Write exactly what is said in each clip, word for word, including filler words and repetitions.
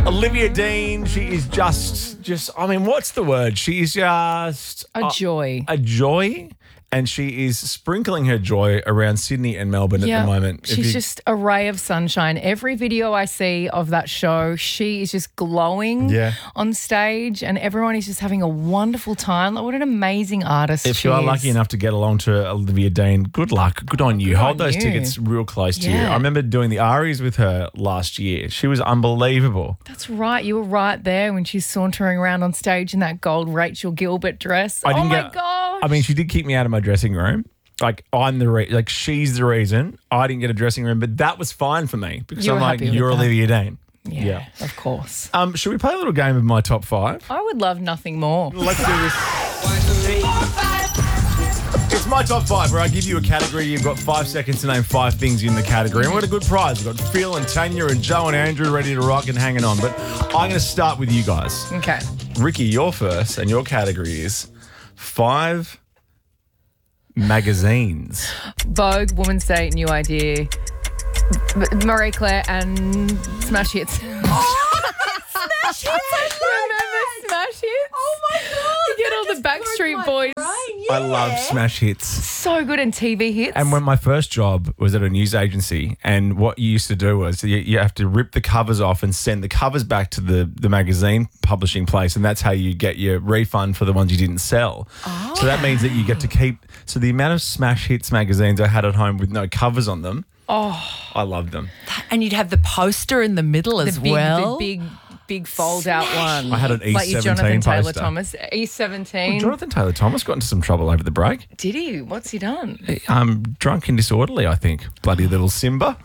Olivia Dean, she is just, just. I mean, what's the word? She is just A joy. A joy. And she is sprinkling her joy around Sydney and Melbourne Yeah, at the moment. If she's you- just a ray of sunshine. Every video I see of that show, she is just glowing Yeah. on stage and everyone is just having a wonderful time. Like, what an amazing artist If she you are is. lucky enough to get along to Olivia Dean, good luck. Good on you. Good Hold on those you. tickets real close to you. Yeah. I remember doing the Aries with her last year. She was unbelievable. That's right. You were right there when she's sauntering around on stage in that gold Rachel Gilbert dress. I oh, didn't my get- gosh. I mean, she did kick me out of my dressing room. Like, I'm the re- like she's the reason I didn't get a dressing room, but that was fine for me because You I'm were like, happy with you're that. Olivia Dean. yeah, of course. Um, should we play a little game of my top five? I would love nothing more. Let's do this. It's my top five where I give you a category. You've got five seconds to name five things in the category. And we've got a good prize. We've got Phil and Tanya and Joe and Andrew ready to rock and hanging on. But I'm going to start with you guys. Okay. Ricky, you're first, and your category is five magazines. Vogue, Woman's Day, New Idea, M- Marie Claire, and Smash Hits. Smash Hits, I Remember Smash Hits? Oh my God. You get all the Backstreet Boys. I love Smash Hits. So good, and T V hits. And when my first job was at a news agency, and what you used to do was you, you have to rip the covers off and send the covers back to the, the magazine publishing place, and that's how you get your refund for the ones you didn't sell. Oh. So that means that you get to keep. So the amount of Smash Hits magazines I had at home with no covers on them, oh, I loved them. And you'd have the poster in the middle the as big, well. the big, big fold-out one. I had an E like your seventeen Jonathan Taylor poster. Thomas. E seventeen. Jonathan Taylor Thomas got into some trouble over the break. Did he? What's he done? Um, drunk and disorderly, I think. Bloody little Simba.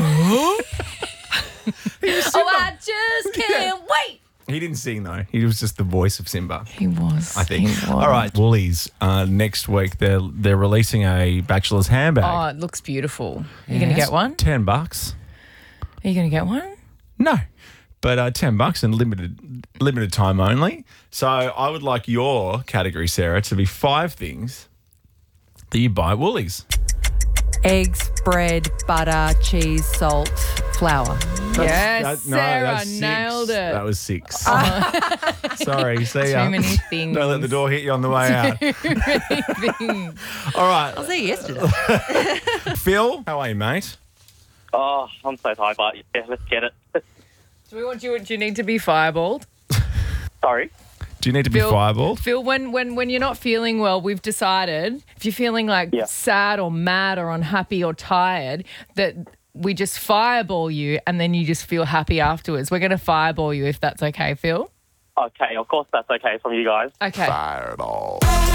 Oh, I just can't wait. He didn't sing though. He was just the voice of Simba. He was. I think. He was. All right, Woolies. Uh, next week they're they're releasing a bachelor's handbag. Oh, it looks beautiful. Are you going to Yes. get one? Ten bucks. Are you going to get one? No, but uh, ten bucks and limited limited time only. So I would like your category, Sarah, to be five things that you buy at Woolies. Eggs, bread, butter, cheese, salt, flour. Yes, That- no, Sarah that's six. nailed it. That was six. Sorry, see Too ya. many things. Don't let the door hit you on the way out. Things. All right, I was there yesterday. Phil, how are you, mate? Oh, I'm so tired, but yeah, let's get it. Do we want you? Do you need to be fireballed? Sorry. Do you need to be Phil- fireballed? Phil, when, when, when you're not feeling well, we've decided if you're feeling like Yeah. sad or mad or unhappy or tired, that we just fireball you and then you just feel happy afterwards. We're going to fireball you if that's okay, Phil. Okay, of course that's okay from you guys. Okay. Fireball.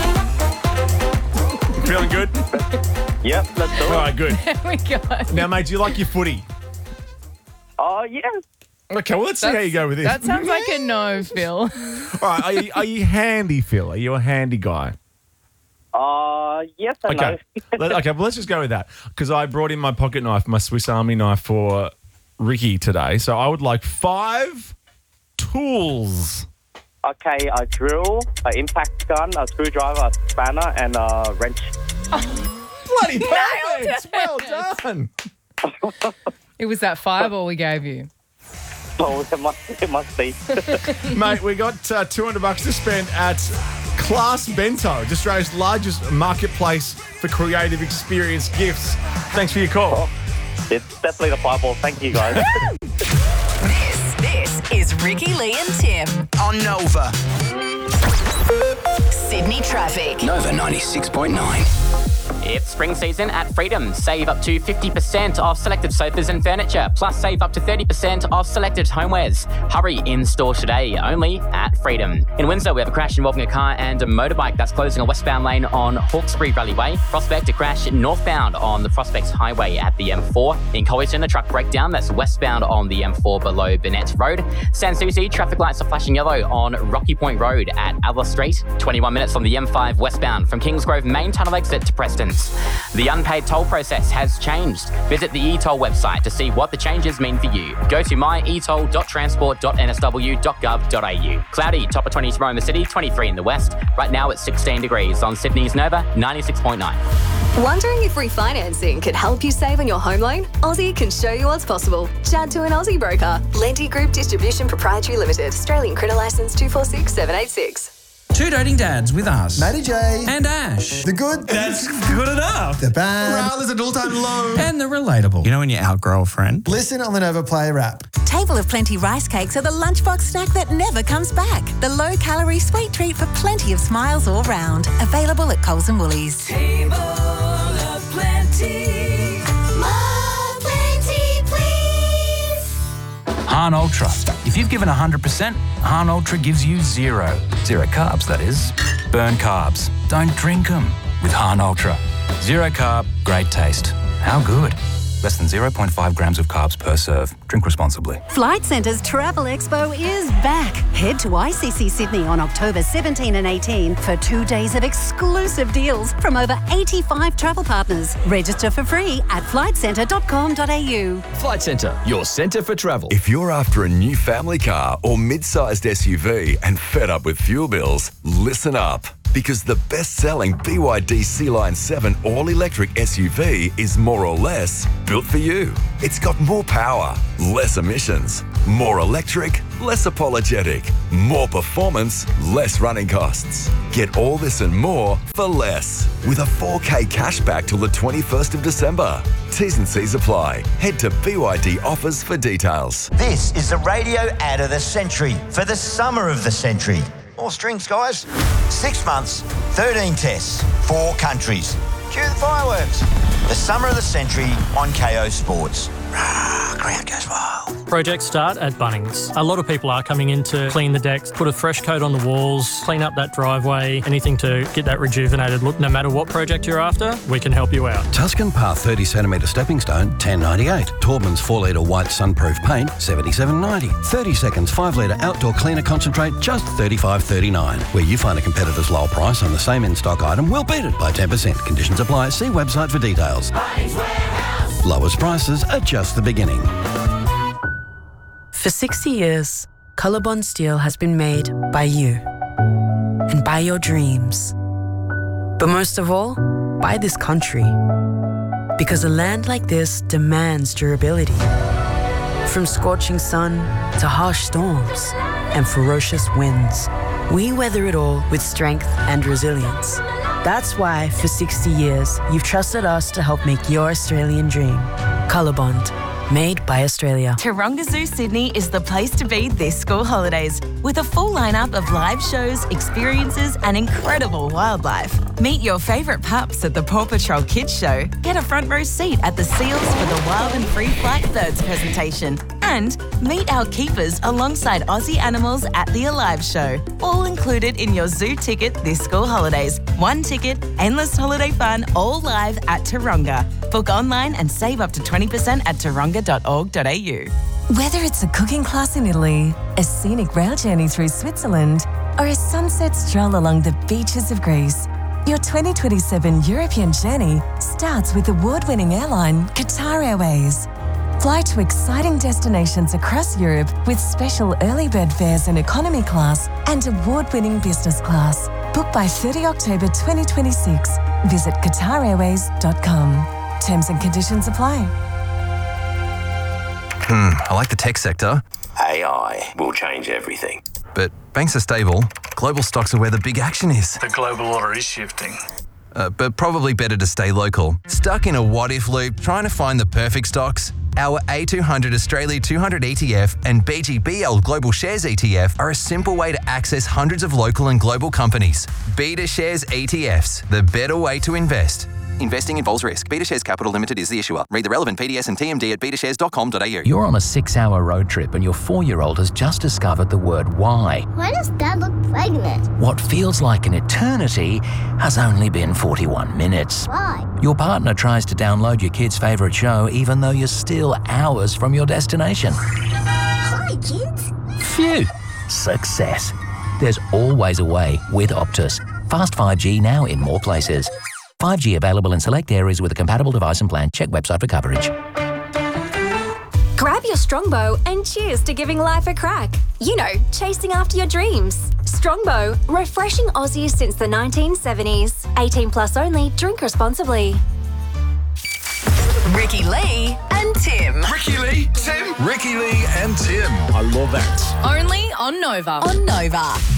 Feeling good? Yep, let's do All it. right, good. There we go. Now, mate, do you like your footy? Oh, yeah. Okay, well, let's see how you go with this. That sounds like a no, Phil. All right, are you, are you handy, Phil? Are you a handy guy? Uh, yes and Okay. no. Let- okay, well, let's just go with that. Because I brought in my pocket knife, my Swiss Army knife for Ricky today. So I would like five tools. Okay, a drill, an impact gun, a screwdriver, a spanner, and a wrench. Bloody perfect! Well done. It was that fireball we gave you. Oh, it must, it must be. Mate, we got uh, two hundred bucks to spend at Class Bento, Australia's largest marketplace for creative experience gifts. Thanks for your call. It's definitely the fireball. Thank you, guys. This, this is Ricky, Lee and Tim On Nova. Sydney Traffic. Nova ninety-six point nine. It's spring season at Freedom. Save up to fifty percent off selected sofas and furniture, plus save up to thirty percent off selected homewares. Hurry in store today, only at Freedom. In Windsor, we have a crash involving a car and a motorbike that's closing a westbound lane on Hawkesbury Rally Way. Prospect, a crash northbound on the Prospect Highway at the M four. In Collington, a truck breakdown that's westbound on the M four below Burnett Road. Sans Souci, traffic lights are flashing yellow on Rocky Point Road at Adler Street. twenty-one minutes on the M five westbound from Kingsgrove Main Tunnel exit to Preston's. The unpaid toll process has changed. Visit the e-toll website to see what the changes mean for you. Go to my e toll dot transport dot n s w dot gov dot a u. Cloudy, top of twenty tomorrow in the city, twenty-three in the west. Right now it's sixteen degrees on Sydney's Nova ninety-six point nine. Wondering if refinancing could help you save on your home loan? Aussie can show you what's possible. Chat to an Aussie broker. Lenty Group Distribution Proprietary Limited. Australian Credit Licence two four six seven eight six. Two Doting Dads with us. Matty J. And Ash. The good. That's good enough. The bad. Raoul is an all-time low. And the relatable. You know when you outgrow a friend? Listen on the Nova Player app. Table of Plenty rice cakes are the lunchbox snack that never comes back. The low-calorie sweet treat for plenty of smiles all round. Available at Coles and Woolies. Table of Plenty. More plenty, please. Han Ultra. If you've given one hundred percent, Han Ultra gives you zero. Zero carbs, that is. Burn carbs. Don't drink them with Han Ultra. Zero carb, great taste. How good? Less than zero point five grams of carbs per serve. Drink responsibly. Flight Centre's Travel Expo is back. Head to I C C Sydney on October seventeenth and eighteenth for two days of exclusive deals from over eighty-five travel partners. Register for free at flight centre dot com dot a u. Flight Centre, your centre for travel. If you're after a new family car or mid-sized S U V and fed up with fuel bills, listen up. Because the best-selling B Y D C-Line seven all-electric S U V is more or less built for you. It's got more power, less emissions, more electric, less apologetic, more performance, less running costs. Get all this and more for less with a four K cashback till the twenty-first of December. T's and C's apply. Head to B Y D Offers for details. This is the radio ad of the century for the summer of the century. More strings, guys. Six months, thirteen tests, four countries. Cue the fireworks. The summer of the century on K O Sports. Rah, crowd goes wild. Projects start at Bunnings. A lot of people are coming in to clean the decks, put a fresh coat on the walls, clean up that driveway, anything to get that rejuvenated look. No matter what project you're after, we can help you out. Tuscan Path thirty centimetre stepping stone, ten ninety-eight. Taubman's four litre white sunproof paint, seventy-seven ninety. thirty seconds five litre outdoor cleaner concentrate, just thirty-five thirty-nine. Where you find a competitor's lower price on the same in-stock item, we'll beat it by ten percent. Conditions apply. See website for details. Lowest prices are just the beginning. For sixty years, Colorbond Steel has been made by you and by your dreams. But most of all, by this country. Because a land like this demands durability. From scorching sun to harsh storms and ferocious winds, we weather it all with strength and resilience. That's why, for sixty years, you've trusted us to help make your Australian dream. Colorbond. Made by Australia. Taronga Zoo Sydney is the place to be this school holidays with a full lineup of live shows, experiences and incredible wildlife. Meet your favourite pups at the Paw Patrol Kids Show. Get a front row seat at the Seals for the Wild and Free Flight Birds presentation. And meet our keepers alongside Aussie animals at the Alive Show. All included in your zoo ticket this school holidays. One ticket, endless holiday fun, all live at Taronga. Book online and save up to twenty percent at taronga dot org dot a u. Whether it's a cooking class in Italy, a scenic rail journey through Switzerland, or a sunset stroll along the beaches of Greece, your twenty twenty-seven European journey starts with award-winning airline Qatar Airways. Fly to exciting destinations across Europe with special early bird fares in economy class and award-winning business class. Book by thirtieth of October twenty twenty-six. Visit qatar airways dot com. Terms and conditions apply. Hmm, I like the tech sector. A I will change everything. But banks are stable. Global stocks are where the big action is. The global order is shifting. Uh, but probably better to stay local. Stuck in a what-if loop trying to find the perfect stocks? Our A two hundred Australia two hundred E T F and B G B L Global Shares E T F are a simple way to access hundreds of local and global companies. Beta Shares E T Fs, the better way to invest. Investing involves risk. Beta Shares Capital Limited is the issuer. Read the relevant P D S and T M D at beta shares dot com dot a u. You're on a six-hour road trip and your four-year-old has just discovered the word why. Why does Dad look pregnant? What feels like an eternity has only been forty-one minutes. Why? Your partner tries to download your kid's favourite show even though you're still hours from your destination. Hi, kids. Phew. Success. There's always a way with Optus. Fast five G now in more places. five G available in select areas with a compatible device and plan. Check website for coverage. Grab your Strongbow and cheers to giving life a crack. You know, chasing after your dreams. Strong Strongbow, refreshing Aussie since the nineteen seventies. eighteen plus only, drink responsibly. Ricky Lee and Tim. Ricky Lee, Tim. Ricky Lee and Tim. I love that. Only on Nova. On Nova.